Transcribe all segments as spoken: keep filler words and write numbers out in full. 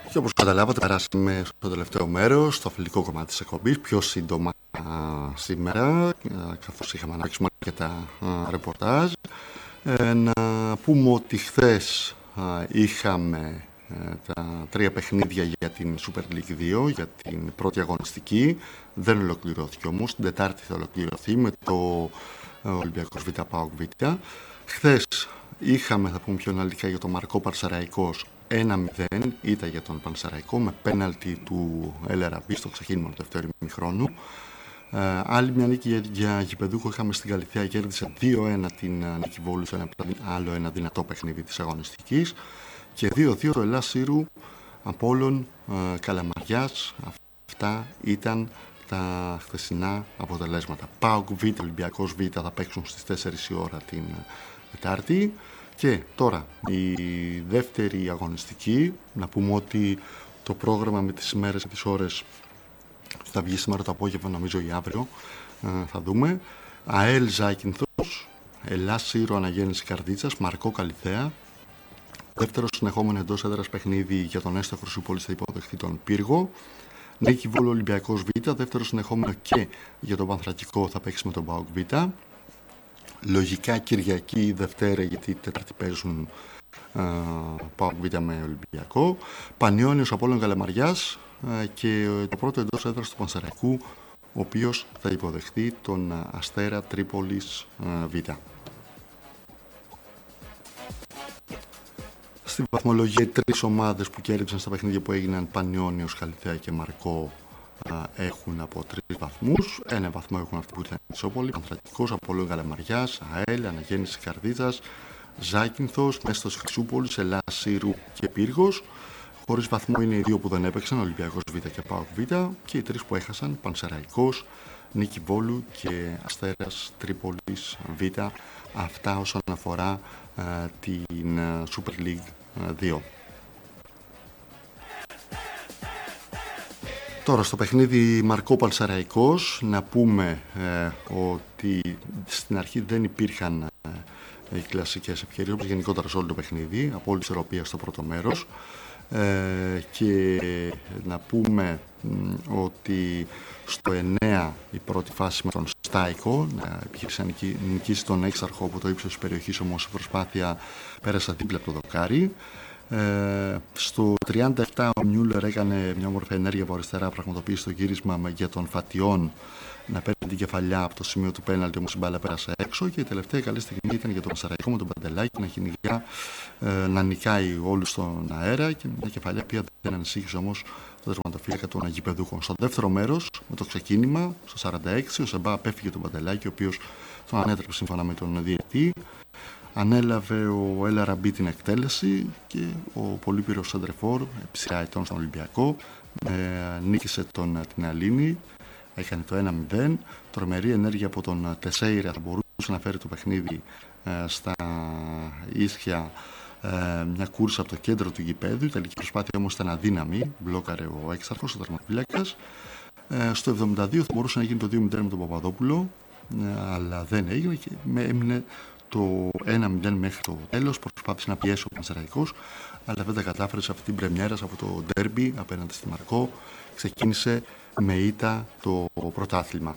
Και όπως καταλάβατε, περάσαμε στο τελευταίο μέρος, στο φιλικό κομμάτι της εκπομπής, πιο σύντομα α, σήμερα, α, καθώς είχαμε να παίξουμε αρκετά α, ρεπορτάζ. Ε, να πούμε ότι χθες α, είχαμε ε, τα τρία παιχνίδια για την Super League δύο, για την πρώτη αγωνιστική. Δεν ολοκληρώθηκε όμως, την Τετάρτη θα ολοκληρωθεί με το ε, Ολυμπιακός Β' ΠΑΟΚ Β'. Χθες είχαμε, θα πούμε πιο αναλυτικά, για το Μαρκό Πανσεραϊκός ένα μηδέν, ήταν για τον Πανσεραϊκό με πέναλτι του Ελαραμπή στο ξεκίνημα του δεύτερου ημιχρόνου. Ε, άλλη μια νίκη για, για γηπεδούχο είχαμε στην Καλυθέα, κέρδισε δύο ένα την Νίκη Βόλου σε ένα άλλο ένα δυνατό παιχνίδι της αγωνιστικής, και δύο δύο το Ελλάς Σύρου Απόλλων ε, Καλαμαριάς. Αυτά ήταν τα χθεσινά αποτελέσματα. ΠΑΟΚ Β, Ολυμπιακός Β θα παίξουν στις τέσσερις η ώρα την Τετάρτη. Και τώρα η δεύτερη αγωνιστική, να πούμε ότι το πρόγραμμα με τις ημέρες και τις ώρες θα βγει σήμερα το απόγευμα, νομίζω, ή αύριο, θα δούμε. ΑΕΛ Ζάκυνθος, Ελλάς Σύρο Αναγέννηση Καρδίτσας, Μαρκό Καλυθέα. Δεύτερο συνεχόμενο εντός έδρας παιχνίδι για τον Έστω Χρυσούπολης, θα υποδεχθεί τον Πύργο. Νίκη Βόλου Ολυμπιακός Β, δεύτερο συνεχόμενο και για τον Πανθρακικό θα παίξει με τον ΠΑΟΚ Β. Λογικά Κυριακή ή Δευτέρα, γιατί Τετάρτη παίζουν uh, ΠΑΟΚ Β με Ολυμπιακό. Πανιώνιος Απόλλων Καλαμαριάς uh, και το πρώτο εντός έδρας του Πανσεραϊκού, ο οποίος θα υποδεχθεί τον uh, Αστέρα Τρίπολης uh, Β. Στη βαθμολογία, οι τρεις ομάδες που κέρδισαν στα παιχνίδια που έγιναν, Πανιώνιος, Καλυθέα και Μαρκό, έχουν από τρεις βαθμούς. Ένα βαθμό έχουν αυτοί που ήταν Ισόπολη, Πανθρακικός, Απόλλων Καλαμαριάς, ΑΕΛ, Αναγέννηση Καρδίτσας, Ζάκυνθος, Μέστος Χρυσούπολης, Ελλάς Σύρου και Πύργος. Χωρίς βαθμό είναι οι δύο που δεν έπαιξαν, Ολυμπιακός Β και ΠΑΟΚ Β, και οι τρεις που έχασαν, Πανσεραϊκός, Νίκη Βόλου και Αστέρας Τρίπολης Β. Αυτά όσον αφορά α, την α, Super League δύο. Τώρα στο παιχνίδι Μαρκό Πανσεραϊκός, να πούμε ε, ότι στην αρχή δεν υπήρχαν ε, οι κλασικές ευκαιρίες, όπως γενικότερα σε όλο το παιχνίδι, από όλη τη ισορροπία στο πρώτο μέρος. Ε, και να πούμε μ, ότι στο εννέα η πρώτη φάση με τον Στάικο, να επιχείρησε να νικήσει τον Έξαρχο από το ύψος της περιοχής, όμως η προσπάθεια πέρασε δίπλα από το δοκάρι. Ε, στο τριάντα επτά ο Μιούλερ έκανε μια όμορφη ενέργεια από αριστερά, πραγματοποίησε το γύρισμα για τον Φατιών να παίρνει την κεφαλιά από το σημείο του πέναλτι, όμως η μπάλα πέρασε έξω, και η τελευταία καλή στιγμή ήταν για τον Πανσεραϊκό με τον Παντελάκη να κυνηγά, ε, να νικάει όλους στον αέρα, και μια κεφαλιά που δεν ανησύχησε όμως το τερματοφύλακα των αγιπεδούχων. Στο δεύτερο μέρος, με το ξεκίνημα, στο σαράντα έξι, ο Σεμπά απέφυγε τον Παντελάκη, ο οποίος τον ανέτρεψε σύμφωνα με τον διαιτητή. Ανέλαβε ο Ελαραμπή την εκτέλεση και ο πολύπυρος σεντρεφόρ, επί σειρά ετών στον Ολυμπιακό, ε, νίκησε τον, την Αλίνη, έκανε το ένα μηδέν. Τρομερή ενέργεια από τον Τεσέιρα, θα μπορούσε να φέρει το παιχνίδι ε, στα ίσια, ε, μια κούρσα από το κέντρο του γηπέδου. Η τελική προσπάθεια όμως ήταν αδύναμη, μπλόκαρε ο Έξαρχος, ο τερματοφύλακας. Ε, στο εβδομήντα δύο θα μπορούσε να γίνει το δύο μηδέν με τον Παπαδόπουλο, ε, αλλά δεν έγινε και έμεινε το ένα μηδέν μέχρι το τέλος. Προσπάθησε να πιέσει ο Πανσεραϊκός, αλλά δεν τα κατάφερε σε αυτή την πρεμιέρα, από το ντέρμπι απέναντι στη Μαρκό. Ξεκίνησε με ήττα το πρωτάθλημα.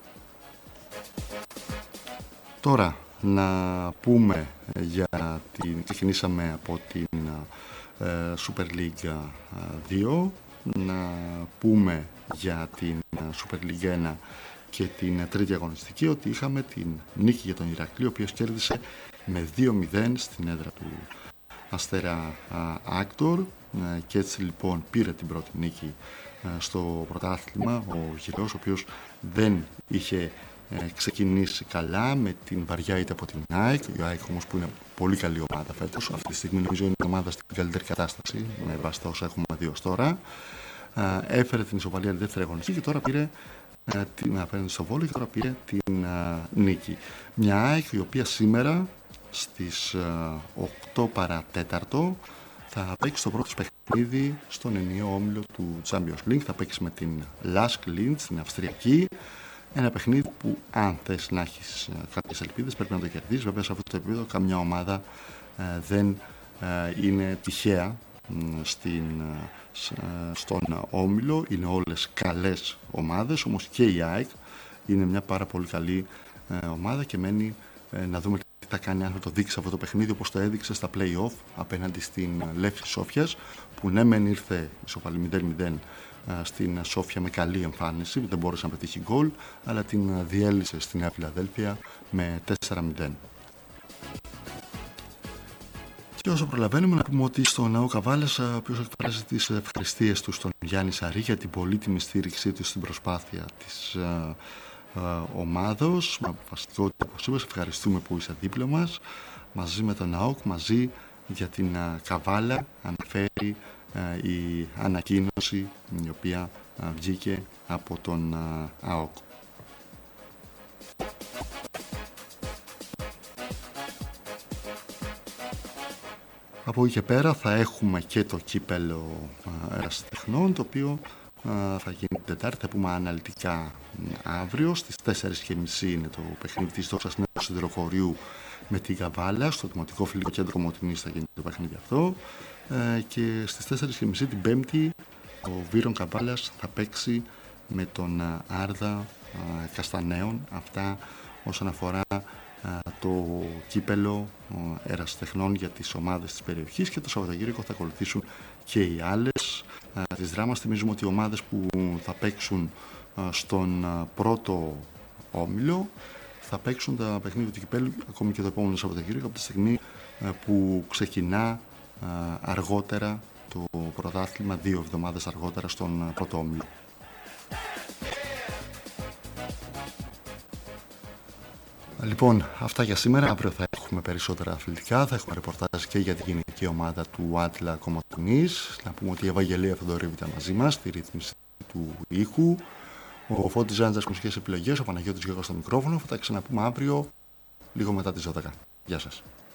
Τώρα να πούμε για την... Ξεκινήσαμε από την ε, Super League δύο, να πούμε για την Super League ένα και την τρίτη αγωνιστική, ότι είχαμε την νίκη για τον Ηρακλή, ο οποίος κέρδισε με δύο μηδέν στην έδρα του Αστέρα Άκτορ, και έτσι λοιπόν πήρε την πρώτη νίκη στο πρωτάθλημα ο Γυρός, ο οποίος δεν είχε ξεκινήσει καλά, με την βαριά ήττα από την ΑΕΚ. Η ΑΕΚ όμως, που είναι πολύ καλή ομάδα φέτος, αυτή τη στιγμή νομίζω είναι η ομάδα στην καλύτερη κατάσταση με βάση τα όσα έχουμε δει ως τώρα, έφερε την ισοπαλία τη δεύτερη αγωνιστική και τώρα πήρε την απέναντι στο Βόλο, και τώρα πήρε την uh, νίκη. Μια ΑΕΚ η οποία σήμερα στις uh, οκτώ παρά τέταρτο θα παίξει το πρώτο παιχνίδι στον ενιαίο όμιλο του Champions League. Θα παίξει με την Lask Linz, την Αυστριακή. Ένα παιχνίδι που, αν θες να έχεις uh, κάποιες ελπίδες, πρέπει να το κερδίσεις. Βέβαια, σε αυτό το επίπεδο καμιά ομάδα uh, δεν uh, είναι τυχαία στην, στον όμιλο. Είναι όλες καλές ομάδες, όμως και η ΑΕΚ είναι μια πάρα πολύ καλή ομάδα και μένει να δούμε τι θα κάνει, αν θα το δείξει αυτό το παιχνίδι όπως το έδειξε στα play-off απέναντι στην Λέφση Σόφιας, που ναι μεν ήρθε ισοπαλή μηδέν μηδέν στην Σόφια με καλή εμφάνιση, δεν μπόρεσε να πετύχει γκολ, αλλά την διέλυσε στη Νέα Φιλαδέλφια με τέσσερα μηδέν. Και όσο προλαβαίνουμε να πούμε ότι στο Ναό Καβάλας, ο οποίος εκφράζει τις ευχαριστίες του στον Γιάννη Σαρή για την πολύτιμη στήριξή του στην προσπάθεια της uh, uh, ομάδος, με αποφασιστικότητα, όπως είπες, ευχαριστούμε που είσαι δίπλα μας, μαζί με τον ΑΟΚ, μαζί για την uh, Καβάλα, αναφέρει uh, η ανακοίνωση η οποία uh, βγήκε από τον uh, ΑΟΚ. Από εκεί και πέρα θα έχουμε και το κύπελο Ερασιτεχνών, το οποίο α, θα γίνει την Τετάρτη. Θα πούμε αναλυτικά αύριο. Στις τέσσερις και μισή είναι το παιχνίδι της Δόξας Νέου Σιδηροχωρίου με την Καβάλα. Στο Δημοτικό Φιλικό Κέντρο Μοτινής θα γίνει το παιχνίδι αυτό. Ε, και στις τέσσερις και μισή την Πέμπτη ο Βύρον Καβάλας θα παίξει με τον Άρδα α, Καστανέων. Αυτά όσον αφορά το κύπελο Ερασιτεχνών για τις ομάδες της περιοχής, και το Σαββατοκύριακο θα ακολουθήσουν και οι άλλες της δράμας. Θυμίζουμε ότι οι ομάδες που θα παίξουν στον πρώτο όμιλο θα παίξουν τα παιχνίδια του κυπέλου ακόμη και το επόμενο Σαββατοκύριακο, από τη στιγμή που ξεκινά αργότερα το πρωτάθλημα, δύο εβδομάδες αργότερα στον πρώτο όμιλο. Λοιπόν, αυτά για σήμερα. Αύριο θα έχουμε περισσότερα αθλητικά. Θα έχουμε ρεπορτάζ και για την γυναική ομάδα του Άτλα Κομοτινής. Να πούμε ότι η Ευαγγελία Θοδωρήβη ήταν μαζί μας στη ρύθμιση του ήχου. Ο Φώτης Ζάντζας μουσικές επιλογές, ο Παναγιώτης Γιώργος στο μικρόφωνο. Θα τα ξαναπούμε αύριο λίγο μετά τις δώδεκα. Γεια σας.